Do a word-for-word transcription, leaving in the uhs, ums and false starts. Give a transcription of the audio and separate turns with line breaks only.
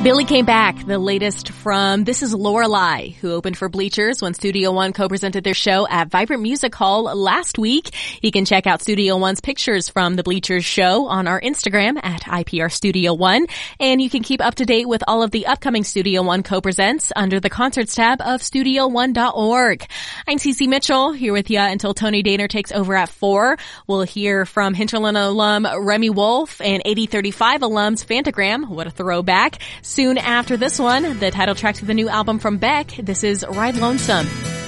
Billy Came Back, the latest from This Is Lorelei, who opened for Bleachers when Studio One co-presented their show at Vibrant Music Hall last week. You can check out Studio One's pictures from the Bleachers show on our Instagram at I P R Studio One. And you can keep up to date with all of the upcoming Studio One co-presents under the concerts tab of studio one dot org. I'm Cece Mitchell, here with you until Tony Daner takes over at four. We'll hear from Hinterland alum Remy Wolf and eighty thirty-five alums Fantagram. What a throwback. Soon after this one, the title track to the new album from Beck. This is Ride Lonesome.